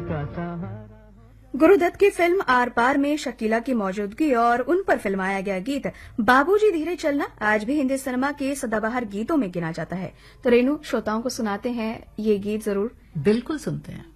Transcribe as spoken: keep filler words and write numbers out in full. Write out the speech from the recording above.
का सहारा। गुरुदत्त की film are पार में शकीला की मौजूदगी और उन पर फिल्माया गया गीत बाबूजी धीरे चलना आज भी हिंदी सिनेमा के सदाबहार गीतों में गिना जाता है। तो रेनू, श्रोताओं को सुनाते हैं ये गीत जरूर। बिल्कुल सुनते हैं।